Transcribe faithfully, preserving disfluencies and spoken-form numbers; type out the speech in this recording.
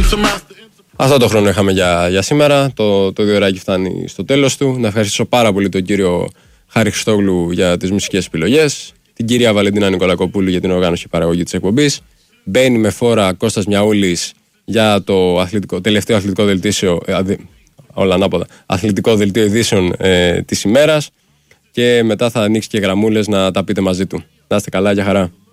Αυτό το χρόνο είχαμε για, για σήμερα. Το, το δύο ωράκι φτάνει στο τέλος του. Να ευχαριστήσω πάρα πολύ τον κύριο Χάρη Χριστόγλου για τις μουσικές επιλογές, την κυρία Βαλεντίνα Νικολακοπούλου για την οργάνωση και παραγωγή της εκπομπής. Μπαίνει με φόρα Κώστας Μιαούλης για το αθλητικό, τελευταίο αθλητικό δελτίο, ε, όλα ανάποδα, αθλητικό δελτίο ειδήσεων ε, της ημέρας. Και μετά θα ανοίξει και γραμμούλες να τα πείτε μαζί του. Να είστε καλά, για χαρά.